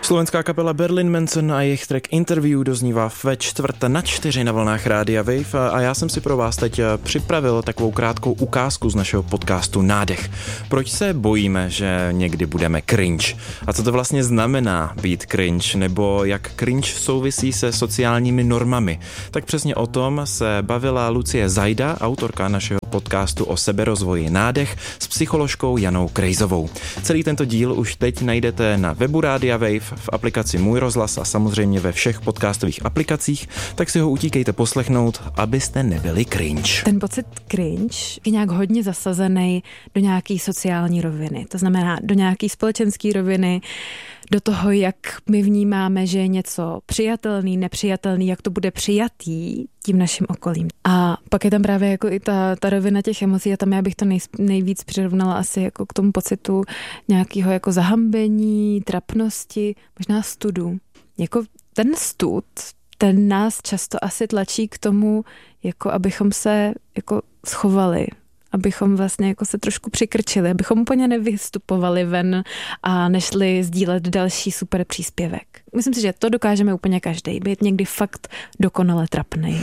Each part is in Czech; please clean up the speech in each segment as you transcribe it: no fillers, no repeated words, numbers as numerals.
Slovenská kapela Berlin Manson a jejich track Interview doznívá ve 3:45 na vlnách Rádia Wave a já jsem si pro vás teď připravil takovou krátkou ukázku z našeho podcastu Nádech. Proč se bojíme, že někdy budeme cringe? A co to vlastně znamená být cringe? Nebo jak cringe souvisí se sociálními normami? Tak přesně o tom se bavila Lucie Zajda, autorka našeho podcastu o seberozvoji Nádech, s psycholožkou Janou Krejzovou. Celý tento díl už teď najdete na webu Rádia Wave, v aplikaci Můj rozhlas a samozřejmě ve všech podcastových aplikacích, tak si ho utíkejte poslechnout, abyste nebyli cringe. Ten pocit cringe je nějak hodně zasazený do nějaký sociální roviny, to znamená do nějaký společenské roviny, do toho, jak my vnímáme, že je něco přijatelný, nepřijatelný, jak to bude přijatý tím naším okolím. A pak je tam právě jako i ta rovina těch emocí a tam já bych to nejvíc přirovnala asi jako k tomu pocitu nějakého jako zahambení, trapnosti, možná studu. Jako ten stud, ten nás často asi tlačí k tomu, jako abychom se jako schovali, abychom vlastně jako se trošku přikrčili, abychom úplně nevystupovali ven a nešli sdílet další super příspěvek. Myslím si, že to dokážeme úplně každý, být někdy fakt dokonale trapnej.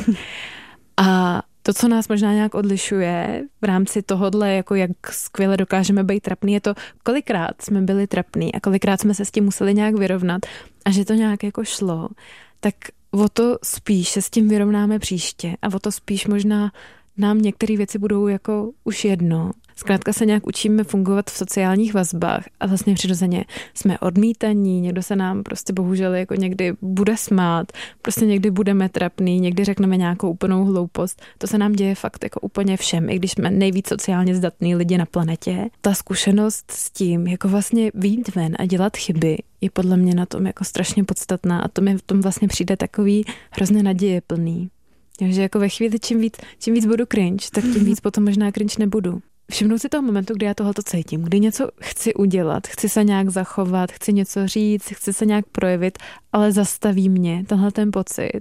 A to, co nás možná nějak odlišuje v rámci tohodle, jako jak skvěle dokážeme být trapný, je to, kolikrát jsme byli trapný a kolikrát jsme se s tím museli nějak vyrovnat a že to nějak jako šlo, tak o to spíš se s tím vyrovnáme příště a o to spíš možná nám některé věci budou jako už jedno. Zkrátka se nějak učíme fungovat v sociálních vazbách a vlastně přirozeně jsme odmítaní, někdo se nám prostě bohužel jako někdy bude smát, prostě někdy budeme trapný, někdy řekneme nějakou úplnou hloupost. To se nám děje fakt jako úplně všem, i když jsme nejvíc sociálně zdatný lidi na planetě. Ta zkušenost s tím, jako vlastně vyjít ven a dělat chyby, je podle mě na tom jako strašně podstatná a to mi v tom vlastně přijde takový hrozně nadějeplný. Takže jako ve chvíli, čím víc budu cringe, tak tím víc potom možná cringe nebudu. Všimnout si toho momentu, kdy já tohleto cítím, kdy něco chci udělat, chci se nějak zachovat, chci něco říct, chci se nějak projevit, ale zastaví mě tenhle ten pocit.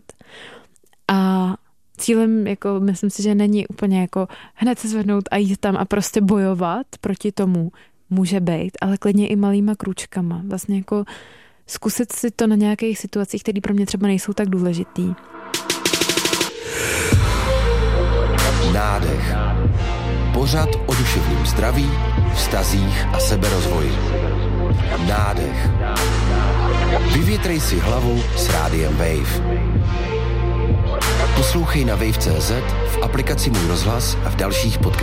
A cílem, jako myslím si, že není úplně jako hned se zvednout a jít tam a prostě bojovat proti tomu, může být, ale klidně i malýma krůčkama. Vlastně jako zkusit si to na nějakých situacích, které pro mě třeba nejsou tak důležitý. Nádech. Pořad o duševním zdraví, vztazích a seberozvoji. Nádech. Vyvětrej si hlavu s Rádiem Wave. Poslouchej na wave.cz, v aplikaci Můj rozhlas a v dalších podcastech.